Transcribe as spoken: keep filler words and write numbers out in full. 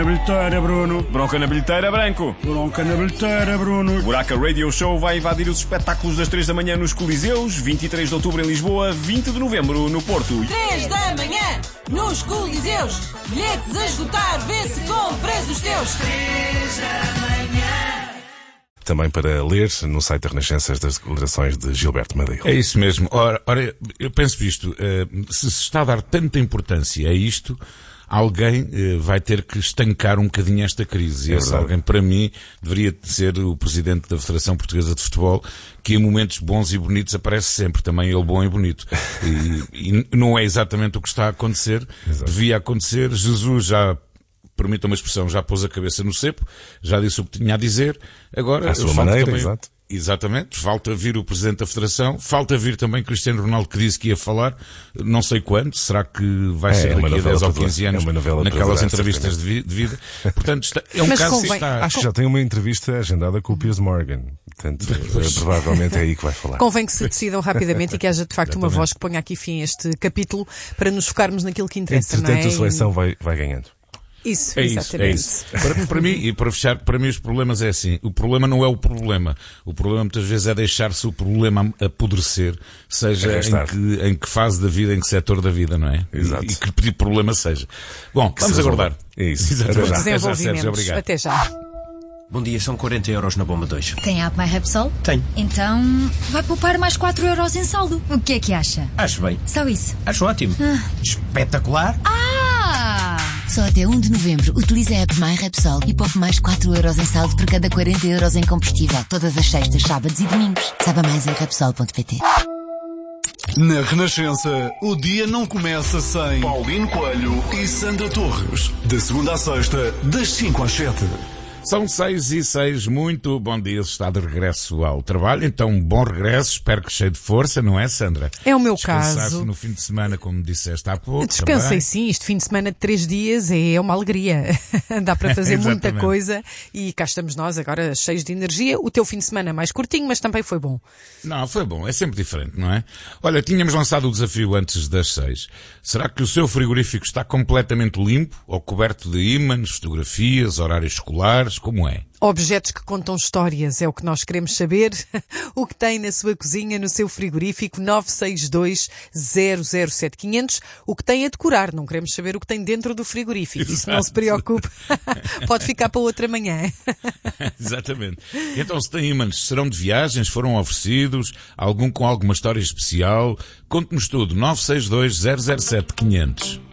Na bilheteira, Bruno. Bronca na bilheteira, Branco. Bronca na bilheteira, Bruno. Buraca Radio Show vai invadir os espetáculos das três da manhã nos Coliseus, vinte e três de outubro em Lisboa, vinte de novembro no Porto. três da manhã nos Coliseus. Bilhetes a esgotar, vê se compras os teus. três da manhã. Também para ler no site da Renascença as declarações de Gilberto Madeira. É isso mesmo. Ora, ora eu penso isto, uh, se se está a dar tanta importância a isto, alguém uh, vai ter que estancar um bocadinho esta crise. E é esse alguém, para mim, deveria ser o Presidente da Federação Portuguesa de Futebol, que em momentos bons e bonitos aparece sempre, também ele bom e bonito. E, e não é exatamente o que está a acontecer. Exato. Devia acontecer. Jesus já, permita uma expressão, já pôs a cabeça no cepo, já disse o que tinha a dizer. Agora, à sua maneira, também... exato. Exatamente, falta vir o Presidente da Federação, falta vir também Cristiano Ronaldo, que disse que ia falar, não sei quando, será que vai é, ser é daqui a dez ou quinze anos, é naquelas entrevistas de vida. Portanto, está, é um Mas caso convém, que está... Acho que já tem uma entrevista agendada com o Piers Morgan, portanto, provavelmente é aí que vai falar. Convém que se decidam rapidamente e que haja de facto uma voz que ponha aqui fim a este capítulo para nos focarmos naquilo que interessa, Entretanto, não é? a seleção vai, vai ganhando. Isso, é exatamente. isso, é isso. Para, para mim, e para fechar, para mim os problemas é assim, o problema não é o problema, o problema muitas vezes é deixar-se o problema apodrecer, seja em que, em que fase da vida, em que setor da vida, não é? Exato. E, e que tipo de problema seja. Bom, que vamos aguardar. É isso. Exatamente. Até já. Desenvolvimentos. Até já, Até já. Bom dia, são quarenta euros na bomba dois. Tem app My Repsol? Tem. Então vai poupar mais quatro euros em saldo. O que é que acha? Acho bem. Só isso? Acho ótimo. Ah. Espetacular. Ah! Só até um de novembro utilize a app My Repsol e poupe mais quatro euros em saldo por cada quarenta euros em combustível. Todas as sextas, sábados e domingos. Saiba mais em repsol ponto pt. Na Renascença, o dia não começa sem Paulino Coelho e Sandra Torres. De segunda à sexta, das cinco às sete. São seis e seis, muito bom dia, está de regresso ao trabalho, então bom regresso, espero que cheio de força, não é, Sandra? É o meu Descansaste caso. No fim de semana, como disseste há pouco. Descansei também. sim, este fim de semana de três dias é uma alegria, dá para fazer muita coisa e cá estamos nós agora cheios de energia, o teu fim de semana mais curtinho, mas também foi bom. Não, foi bom, é sempre diferente, não é? Olha, tínhamos lançado o desafio antes das seis, será que o seu frigorífico está completamente limpo, ou coberto de ímãs, fotografias, horários escolares? Como é? Objetos que contam histórias, é o que nós queremos saber. O que tem na sua cozinha, no seu frigorífico, nove seis dois, zero zero sete, quinhentos. O que tem a decorar, não queremos saber o que tem dentro do frigorífico. Isso não se preocupe. Pode ficar para outra manhã. Exatamente. Então, se tem ímãs, serão de viagens, foram oferecidos, algum com alguma história especial? Conte-nos tudo. nove seis dois, zero zero sete, quinhentos.